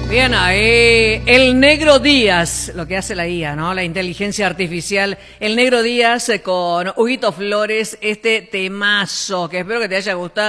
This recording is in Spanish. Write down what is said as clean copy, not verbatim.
Bien ahí, el Negro Díaz, lo que hace la IA, ¿no? La inteligencia artificial. El Negro Díaz con Huguito Flores, este temazo, que espero que te haya gustado.